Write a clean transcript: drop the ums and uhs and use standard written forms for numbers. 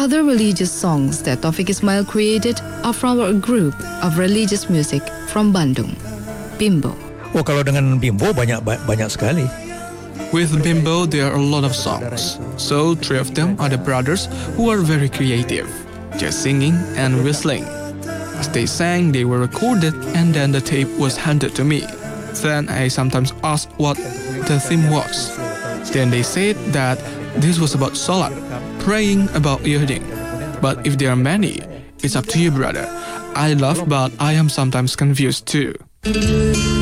other religious songs that Taufik Ismail created are from a group of religious music from Bandung, Bimbo. Oh, kalau dengan Bimbo banyak sekali. With Bimbo, there are a lot of songs. So 3 of them are the brothers who are very creative, just singing and whistling. As they sang, they were recorded and then the tape was handed to me. Then I sometimes asked what the theme was. Then they said that this was about salat, praying about yearning. But if there are many, it's up to you, brother. I love, but I am sometimes confused too.